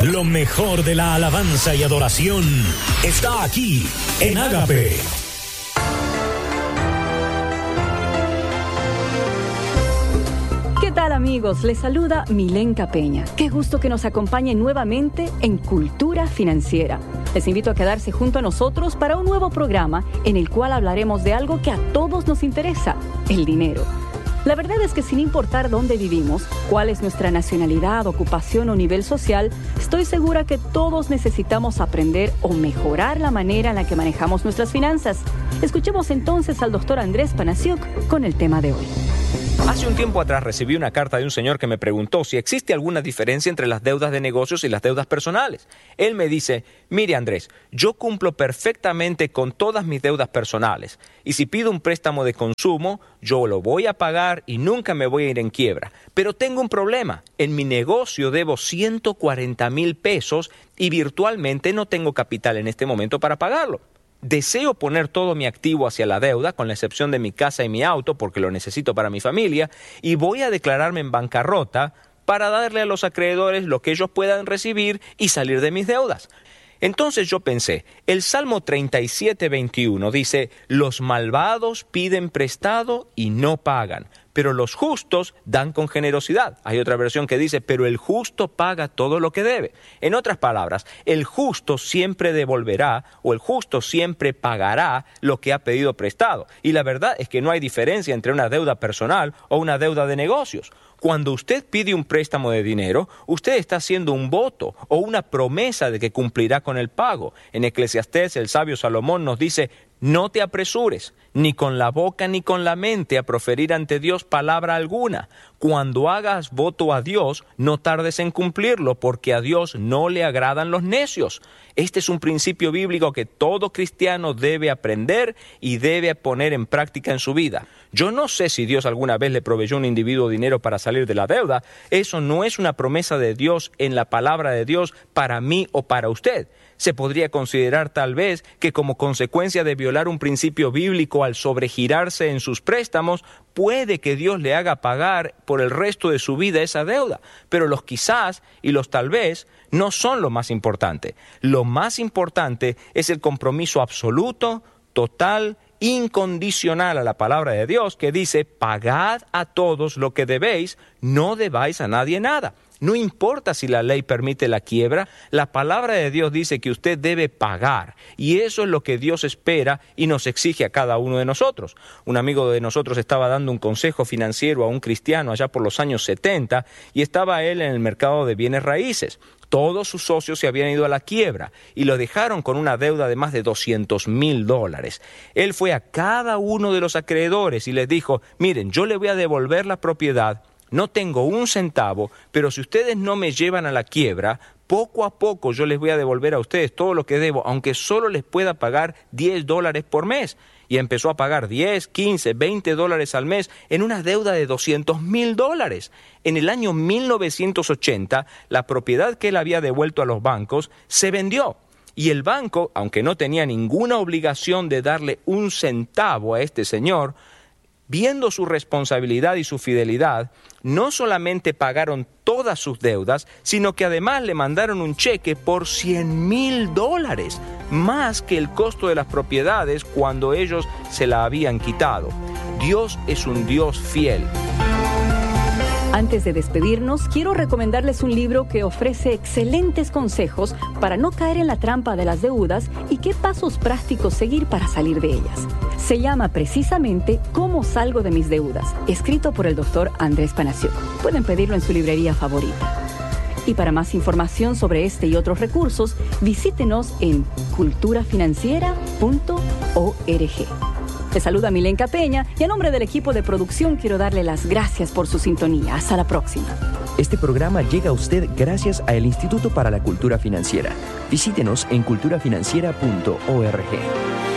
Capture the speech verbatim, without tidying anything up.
Lo mejor de la alabanza y adoración está aquí en Ágape. ¿Qué tal, amigos? Les saluda Milenka Peña. Qué gusto que nos acompañen nuevamente en Cultura Financiera. Les invito a quedarse junto a nosotros para un nuevo programa en el cual hablaremos de algo que a todos nos interesa, el dinero. La verdad es que sin importar dónde vivimos, cuál es nuestra nacionalidad, ocupación o nivel social, estoy segura que todos necesitamos aprender o mejorar la manera en la que manejamos nuestras finanzas. Escuchemos entonces al doctor Andrés Panasiuk con el tema de hoy. Hace un tiempo atrás recibí una carta de un señor que me preguntó si existe alguna diferencia entre las deudas de negocios y las deudas personales. Él me dice, mire Andrés, yo cumplo perfectamente con todas mis deudas personales y si pido un préstamo de consumo, yo lo voy a pagar y nunca me voy a ir en quiebra. Pero tengo un problema, en mi negocio debo ciento cuarenta mil pesos y virtualmente no tengo capital en este momento para pagarlo. Deseo poner todo mi activo hacia la deuda, con la excepción de mi casa y mi auto, porque lo necesito para mi familia, y voy a declararme en bancarrota para darle a los acreedores lo que ellos puedan recibir y salir de mis deudas. Entonces yo pensé, el Salmo treinta y siete, veintiuno dice, los malvados piden prestado y no pagan, pero los justos dan con generosidad. Hay otra versión que dice, pero el justo paga todo lo que debe. En otras palabras, el justo siempre devolverá o el justo siempre pagará lo que ha pedido prestado. Y la verdad es que no hay diferencia entre una deuda personal o una deuda de negocios. Cuando usted pide un préstamo de dinero, usted está haciendo un voto o una promesa de que cumplirá con el pago. En Eclesiastés, el sabio Salomón nos dice, no te apresures, ni con la boca ni con la mente a proferir ante Dios palabra alguna. Cuando hagas voto a Dios, no tardes en cumplirlo, porque a Dios no le agradan los necios. Este es un principio bíblico que todo cristiano debe aprender y debe poner en práctica en su vida. Yo no sé si Dios alguna vez le proveyó a un individuo dinero para salir de la deuda. Eso no es una promesa de Dios en la palabra de Dios para mí o para usted. Se podría considerar tal vez que como consecuencia de violar un principio bíblico al sobregirarse en sus préstamos, puede que Dios le haga pagar por el resto de su vida esa deuda. Pero los quizás y los tal vez no son lo más importante. Lo más importante es el compromiso absoluto, total, incondicional a la palabra de Dios que dice, pagad a todos lo que debéis, no debáis a nadie nada. No importa si la ley permite la quiebra, la palabra de Dios dice que usted debe pagar. Y eso es lo que Dios espera y nos exige a cada uno de nosotros. Un amigo de nosotros estaba dando un consejo financiero a un cristiano allá por los años setenta y estaba él en el mercado de bienes raíces. Todos sus socios se habían ido a la quiebra y lo dejaron con una deuda de más de doscientos mil dólares. Él fue a cada uno de los acreedores y les dijo, miren, yo le voy a devolver la propiedad. No tengo un centavo, pero si ustedes no me llevan a la quiebra, poco a poco yo les voy a devolver a ustedes todo lo que debo, aunque solo les pueda pagar diez dólares por mes. Y empezó a pagar diez, quince, veinte dólares al mes en una deuda de doscientos mil dólares. En el año mil novecientos ochenta, la propiedad que él había devuelto a los bancos se vendió. Y el banco, aunque no tenía ninguna obligación de darle un centavo a este señor, viendo su responsabilidad y su fidelidad, no solamente pagaron todas sus deudas, sino que además le mandaron un cheque por cien mil dólares, más que el costo de las propiedades cuando ellos se la habían quitado. Dios es un Dios fiel. Antes de despedirnos, quiero recomendarles un libro que ofrece excelentes consejos para no caer en la trampa de las deudas y qué pasos prácticos seguir para salir de ellas. Se llama precisamente ¿Cómo salgo de mis deudas?, escrito por el doctor Andrés Panasiuk. Pueden pedirlo en su librería favorita. Y para más información sobre este y otros recursos, visítenos en cultura financiera punto org. Te saluda Milenka Peña y a nombre del equipo de producción quiero darle las gracias por su sintonía. Hasta la próxima. Este programa llega a usted gracias al Instituto para la Cultura Financiera. Visítenos en cultura financiera punto org.